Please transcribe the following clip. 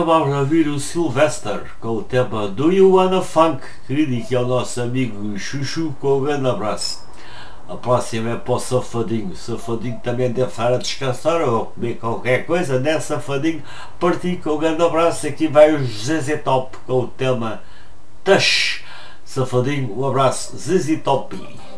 Vamos ouvir o Sylvester com o tema Do You Wanna Funk, que dedique ao nosso amigo Chuchu, com um grande abraço. A próxima é para o Safadinho. O Safadinho também deve estar a descansar ou comer qualquer coisa, né, Safadinho? Parti com um grande abraço. Aqui vai o ZZ Top com o tema Touch. Safadinho, um abraço, ZZ Top.